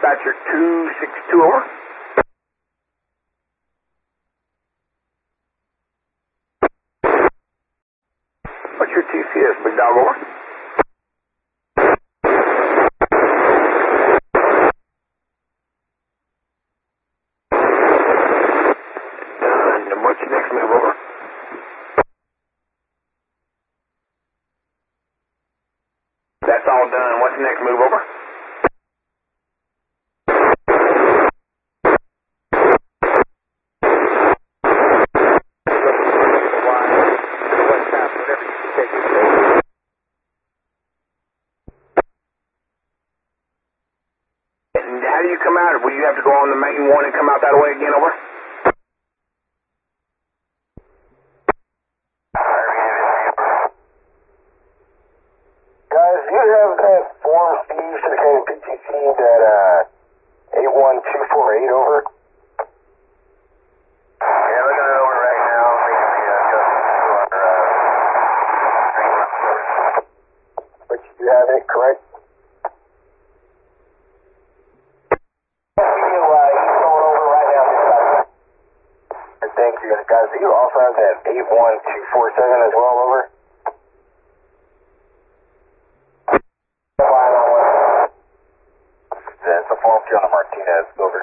Dispatcher 262, over. What's your TCS, Big Dog, over? Done. What's your next move, over? That's all done. What's the next move, over? And how do you come out? Will you have to go on the main one and come out that way again, over? Guys, you have that form Steve should have came to PTC that 81248, over. Yeah, looking it over right now. But you have it, correct? Thank you, guys. Do you also have that 81247 as well, over? That's the form John Martinez, over.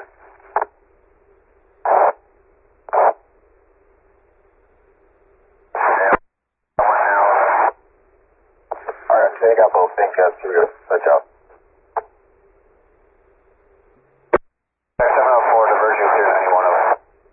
Alright, I got both. Thanks, guys. Here we go. Let's out.